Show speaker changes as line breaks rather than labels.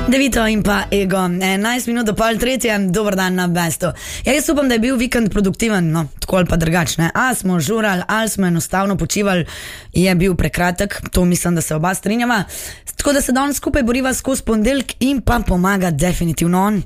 Devito in pa Ego, 11 minut do pol tretje, dober dan na Bestu. Ja, jaz upam, da je bil vikend produktiven, no, tako ali pa drugačne. A smo žurali, ali smo enostavno počivali, je bil prekratek, to mislim, da se oba strinjava. Tako da se danes skupaj boriva skozi ponedeljek in pa pomaga definitivno on.